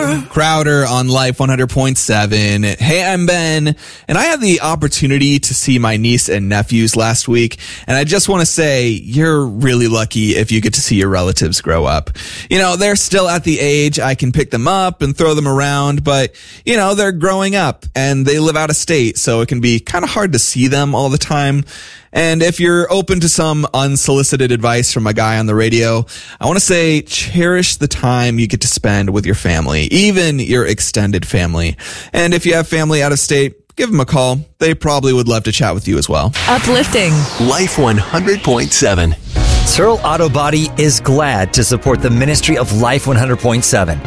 Crowder on Life 100.7. Hey, I'm Ben, and I had the opportunity to see my niece and nephews last week, and I just want to say you're really lucky if you get to see your relatives grow up. You know, they're still at the age I can pick them up and throw them around, but, you know, they're growing up, and they live out of state, so it can be kind of hard to see them all the time. And if you're open to some unsolicited advice from a guy on the radio, I want to say cherish the time you get to spend with your family, even your extended family. And if you have family out of state, give them a call. They probably would love to chat with you as well. Uplifting. Life 100.7. Searle Auto Body is glad to support the ministry of Life 100.7.